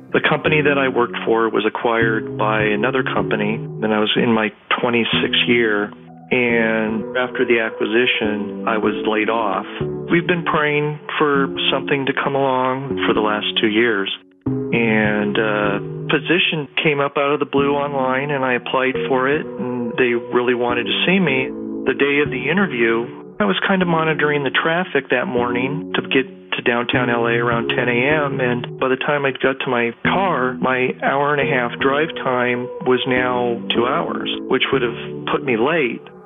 The company that I worked for was acquired by another company, and I was in my 26th year. And after the acquisition, I was laid off. We've been praying for something to come along for the last 2 years. And a position came up out of the blue online, and I applied for it, and they really wanted to see me. The day of the interview, I was kind of monitoring the traffic that morning to get to downtown LA around 10 a.m. And by the time I got to my car, my hour and a half drive time was now 2 hours, which would have put me late.